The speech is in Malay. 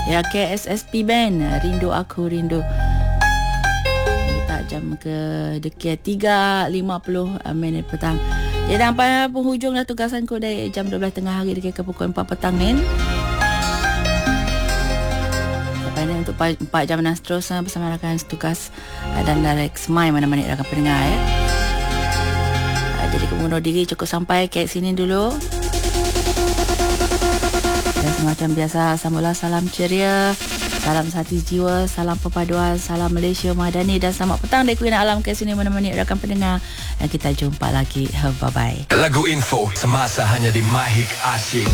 Ya, KSSP Band, Rindu Aku Rindu. Jam ke dekat 3.50 minit petang. Jadi sampai penghujung dah tugasanku dari jam 12 tengah hari dekat ke pukul 4 petang ni. Sampai ni untuk 4 jam dan seterusnya bersama rakan tugas dan direct smile mana-mana rakan pendengar ya. Jadi kemundur diri cukup sampai kat sini dulu. Dan semacam biasa, sambulah salam ceria, salam sati jiwa, salam perpaduan, salam Malaysia Madani dan selamat petang dari Kuina Alam ke sini mana-mana rakan pendengar. Dan kita jumpa lagi. Bye-bye. Lagu info semasa hanya di Mahik Asyik.